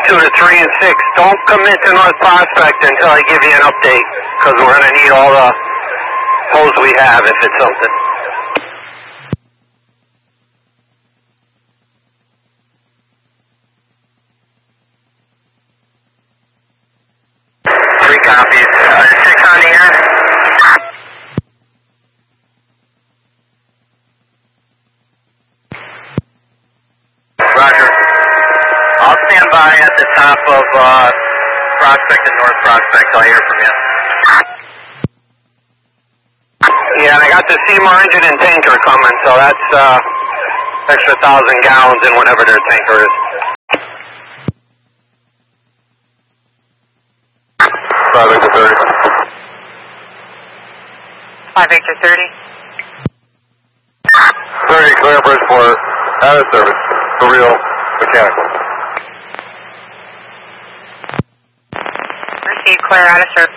2 to 3 and 6. Don't commit to North Prospect until I give you an update, because we're going to need all the hose we have if it's something. Three copies. 6 on the air. Roger. I'll stand by at the top of Prospect and North Prospect. I'll hear from you. Yeah, and I got the Seymour engine and tanker coming, so that's extra 1,000 gallons in whatever their tanker is. Victor 30. Victor 30. 30, clear Bridgeport, out of service, for real, mechanical. Received, clear, out of service.